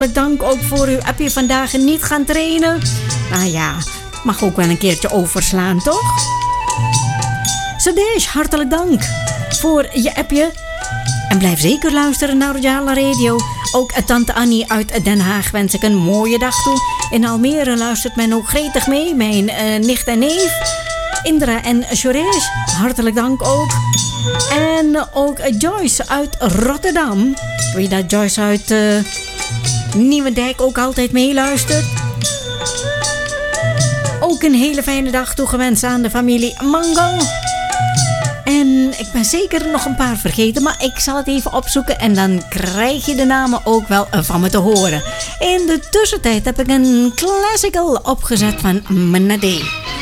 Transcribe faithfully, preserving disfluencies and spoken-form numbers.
Dank ook voor uw appje vandaag niet gaan trainen. Nou ja, mag ook wel een keertje overslaan, toch? Sadesh, hartelijk dank voor je appje. En blijf zeker luisteren naar Rojala Radio. Ook tante Annie uit Den Haag wens ik een mooie dag toe. In Almere luistert men ook gretig mee. Mijn uh, nicht en neef, Indra en Suresh, hartelijk dank ook. En ook Joyce uit Rotterdam. Weet je dat Joyce uit uh, Nieuwendijk ook altijd meeluistert? Ook een hele fijne dag toegewenst aan de familie Mango. En ik ben zeker nog een paar vergeten, maar ik zal het even opzoeken en dan krijg je de namen ook wel van me te horen. In de tussentijd heb ik een classical opgezet van Manade.